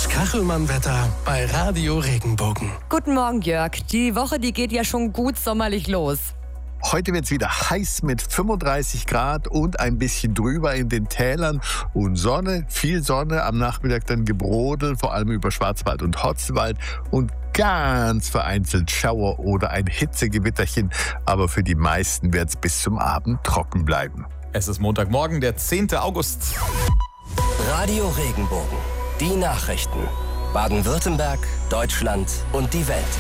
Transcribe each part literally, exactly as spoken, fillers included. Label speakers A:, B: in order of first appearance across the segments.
A: Das Kachelmann-Wetter bei Radio Regenbogen.
B: Guten Morgen, Jörg. Die Woche, die geht ja schon gut sommerlich los.
C: Heute wird es wieder heiß mit fünfunddreißig Grad und ein bisschen drüber in den Tälern und Sonne, viel Sonne, am Nachmittag dann Gebrodel, vor allem über Schwarzwald und Hotzwald und ganz vereinzelt Schauer oder ein Hitzegewitterchen, aber für die meisten wird es bis zum Abend trocken bleiben.
D: Es ist Montagmorgen, der zehnte August.
E: Radio Regenbogen, die Nachrichten. Baden-Württemberg, Deutschland und die Welt.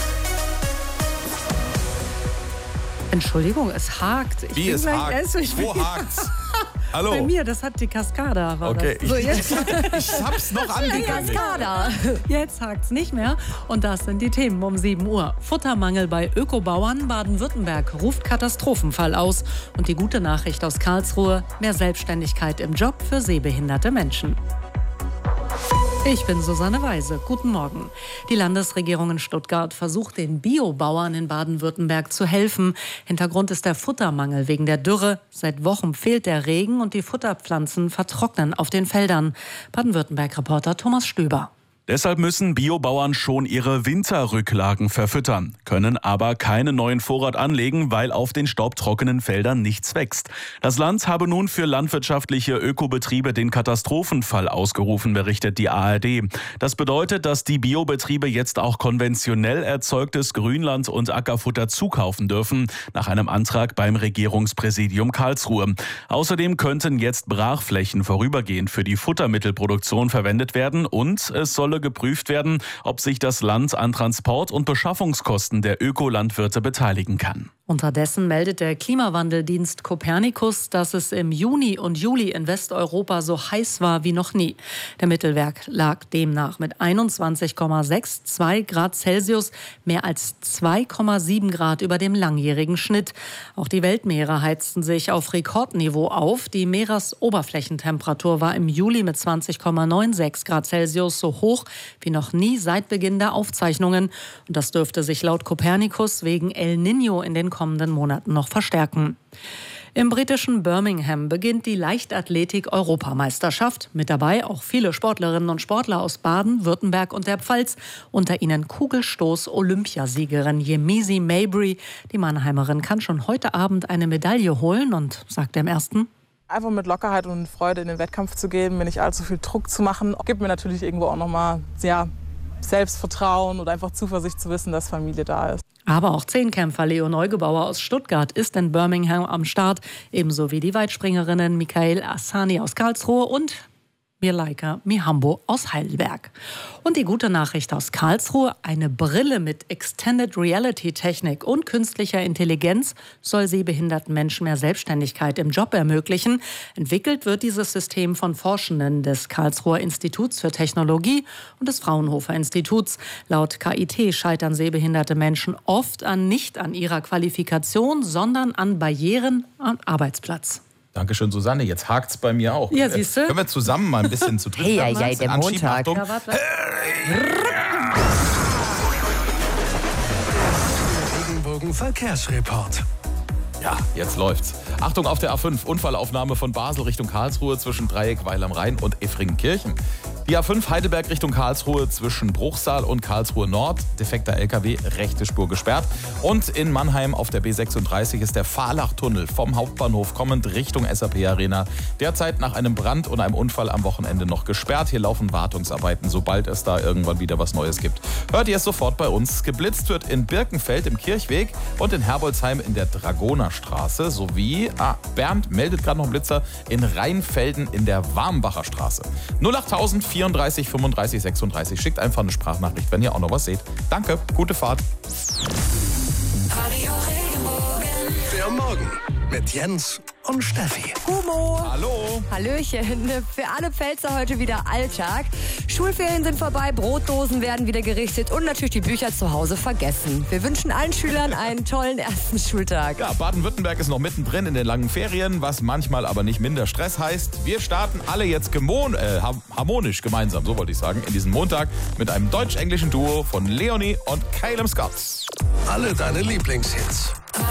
F: Entschuldigung, es hakt. Ich
D: Wie es hakt?
F: Also ich
D: Wo hakt's? Hallo?
F: Bei mir, das hat die Kaskada. War
D: Okay,
F: das. So,
D: ich,
F: jetzt,
D: ich hab's noch angekündigt.
B: Kaskada.
F: jetzt hakt's nicht mehr. Und das sind die Themen um sieben Uhr. Futtermangel bei Ökobauern. Baden-Württemberg ruft Katastrophenfall aus. Und die gute Nachricht aus Karlsruhe: mehr Selbstständigkeit im Job für sehbehinderte Menschen. Ich bin Susanne Weise. Guten Morgen. Die Landesregierung in Stuttgart versucht, den Biobauern in Baden-Württemberg zu helfen. Hintergrund ist der Futtermangel wegen der Dürre. Seit Wochen fehlt der Regen und die Futterpflanzen vertrocknen auf den Feldern. Baden-Württemberg-Reporter Thomas Stöber.
G: Deshalb müssen Biobauern schon ihre Winterrücklagen verfüttern, können aber keinen neuen Vorrat anlegen, weil auf den staubtrockenen Feldern nichts wächst. Das Land habe nun für landwirtschaftliche Ökobetriebe den Katastrophenfall ausgerufen, berichtet die A R D. Das bedeutet, dass die Biobetriebe jetzt auch konventionell erzeugtes Grünland und Ackerfutter zukaufen dürfen, nach einem Antrag beim Regierungspräsidium Karlsruhe. Außerdem könnten jetzt Brachflächen vorübergehend für die Futtermittelproduktion verwendet werden und es solle geprüft werden, ob sich das Land an Transport- und Beschaffungskosten der Ökolandwirte beteiligen kann.
F: Unterdessen meldet der Klimawandeldienst Copernicus, dass es im Juni und Juli in Westeuropa so heiß war wie noch nie. Der Mittelwert lag demnach mit einundzwanzig Komma zweiundsechzig Grad Celsius mehr als zwei Komma sieben Grad über dem langjährigen Schnitt. Auch die Weltmeere heizten sich auf Rekordniveau auf. Die Meeresoberflächentemperatur war im Juli mit zwanzig Komma sechsundneunzig Grad Celsius so hoch wie noch nie seit Beginn der Aufzeichnungen. Und das dürfte sich laut Copernicus wegen El Niño in den kommenden Monaten noch verstärken. Im britischen Birmingham beginnt die Leichtathletik-Europameisterschaft. Mit dabei auch viele Sportlerinnen und Sportler aus Baden, Württemberg und der Pfalz. Unter ihnen Kugelstoß-Olympiasiegerin Yemisi Mabry. Die Mannheimerin kann schon heute Abend eine Medaille holen und sagt dem Ersten:
H: Einfach mit Lockerheit und Freude in den Wettkampf zu gehen, mir nicht allzu viel Druck zu machen, gibt mir natürlich irgendwo auch nochmal ja, Selbstvertrauen oder einfach Zuversicht zu wissen, dass Familie da ist.
F: Aber auch Zehnkämpfer Leo Neugebauer aus Stuttgart ist in Birmingham am Start, ebenso wie die Weitspringerinnen Michael Assani aus Karlsruhe und Mirleika Mihambo aus Heidelberg. Und die gute Nachricht aus Karlsruhe: eine Brille mit Extended Reality Technik und künstlicher Intelligenz soll sehbehinderten Menschen mehr Selbstständigkeit im Job ermöglichen. Entwickelt wird dieses System von Forschenden des Karlsruher Instituts für Technologie und des Fraunhofer Instituts. Laut K I T scheitern sehbehinderte Menschen oft an nicht an ihrer Qualifikation, sondern an Barrieren am Arbeitsplatz.
D: Dankeschön, Susanne. Jetzt hakt's bei mir auch.
F: Ja, siehst du?
D: Können wir zusammen mal ein bisschen zu dritt
B: Hey,
D: werden?
B: hey, hey, der
D: Anschieben,
B: Montag.
D: Achtung.
F: Ja, warte.
A: Regenbogen Verkehrsreport.
D: Ja, jetzt läuft's. Achtung auf der A fünf. Unfallaufnahme von Basel Richtung Karlsruhe zwischen Dreieck Weil am Rhein und Effringenkirchen. Die A fünf Heidelberg Richtung Karlsruhe zwischen Bruchsal und Karlsruhe Nord. Defekter L K W, rechte Spur gesperrt. Und in Mannheim auf der B sechsunddreißig ist der Fahrlachtunnel vom Hauptbahnhof kommend Richtung S A P Arena. Derzeit nach einem Brand und einem Unfall am Wochenende noch gesperrt. Hier laufen Wartungsarbeiten, sobald es da irgendwann wieder was Neues gibt. Hört ihr es sofort bei uns. Geblitzt wird in Birkenfeld im Kirchweg und in Herbolzheim in der Dragonerstraße sowie, ah, Bernd meldet gerade noch einen Blitzer, in Rheinfelden in der Warmbacher Straße. null achttausend vierunddreißig fünfunddreißig sechsunddreißig. Schickt einfach eine Sprachnachricht, wenn ihr auch noch was seht. Danke, gute Fahrt.
A: Der Morgen mit Jens und Steffi.
B: Humo.
D: Hallo.
B: Hallöchen. Für alle Pfälzer heute wieder Alltag. Schulferien sind vorbei, Brotdosen werden wieder gerichtet und natürlich die Bücher zu Hause vergessen. Wir wünschen allen Schülern einen tollen ersten Schultag.
D: Ja, Baden-Württemberg ist noch mittendrin in den langen Ferien, was manchmal aber nicht minder Stress heißt. Wir starten alle jetzt gemon äh, harmonisch gemeinsam, so wollte ich sagen, in diesen Montag mit einem deutsch-englischen Duo von Leonie und Caleb Scott.
A: Alle deine Lieblingshits.